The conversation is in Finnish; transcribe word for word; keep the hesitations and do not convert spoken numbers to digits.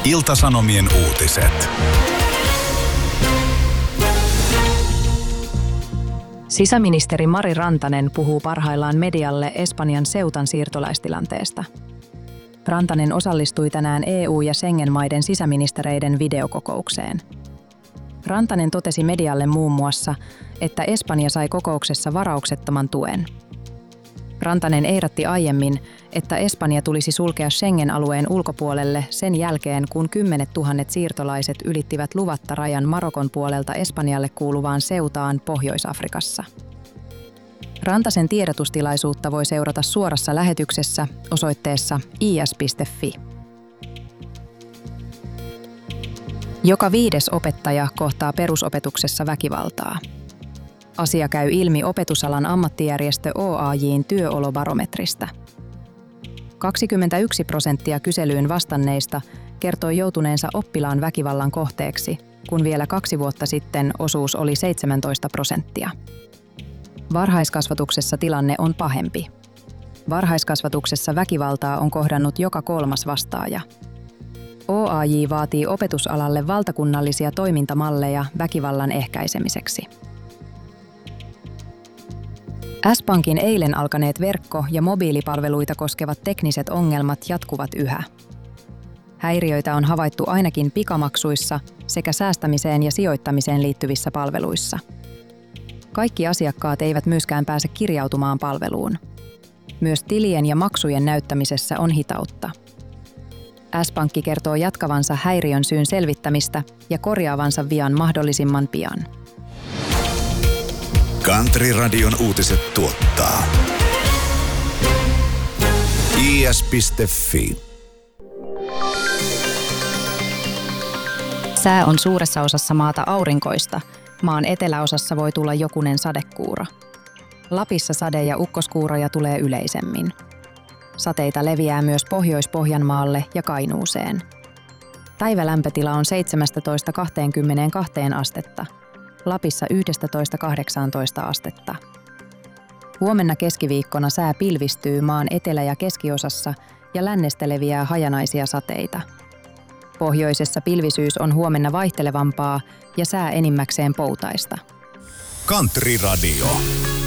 Ilta-Sanomien uutiset. Sisäministeri Mari Rantanen puhuu parhaillaan medialle Espanjan Ceutan siirtolaistilanteesta. Rantanen osallistui tänään E U- ja Schengen-maiden sisäministereiden videokokoukseen. Rantanen totesi medialle muun muassa, että Espanja sai kokouksessa varauksettoman tuen. Rantanen ehdotti aiemmin, että Espanja tulisi sulkea Schengen-alueen ulkopuolelle sen jälkeen, kun kymmenet tuhannet siirtolaiset ylittivät luvatta rajan Marokon puolelta Espanjalle kuuluvaan Ceutaan Pohjois-Afrikassa. Rantasen tiedotustilaisuutta voi seurata suorassa lähetyksessä osoitteessa i s piste f i. Joka viides opettaja kohtaa perusopetuksessa väkivaltaa. Asia käy ilmi opetusalan ammattijärjestö O A J:n työolobarometristä. kaksikymmentäyksi prosenttia kyselyyn vastanneista kertoi joutuneensa oppilaan väkivallan kohteeksi, kun vielä kaksi vuotta sitten osuus oli seitsemäntoista prosenttia. Varhaiskasvatuksessa tilanne on pahempi. Varhaiskasvatuksessa väkivaltaa on kohdannut joka kolmas vastaaja. O A J vaatii opetusalalle valtakunnallisia toimintamalleja väkivallan ehkäisemiseksi. S-Pankin eilen alkaneet verkko- ja mobiilipalveluita koskevat tekniset ongelmat jatkuvat yhä. Häiriöitä on havaittu ainakin pikamaksuissa sekä säästämiseen ja sijoittamiseen liittyvissä palveluissa. Kaikki asiakkaat eivät myöskään pääse kirjautumaan palveluun. Myös tilien ja maksujen näyttämisessä on hitautta. S-Pankki kertoo jatkavansa häiriön syyn selvittämistä ja korjaavansa vian mahdollisimman pian. Country Radion uutiset tuottaa i s piste f i. Sää on suuressa osassa maata aurinkoista. Maan eteläosassa voi tulla jokunen sadekuuro. Lapissa sade- ja ukkoskuuroja tulee yleisemmin. Sateita leviää myös Pohjois-Pohjanmaalle ja Kainuuseen. Päivälämpötila on seitsemästätoista kaksikymmentäkaksi astetta. Lapissa yksitoista kahdeksantoista astetta. Huomenna keskiviikkona sää pilvistyy maan etelä- ja keskiosassa ja lännestä leviää hajanaisia sateita. Pohjoisessa pilvisyys on huomenna vaihtelevampaa ja sää enimmäkseen poutaista. Country Radio.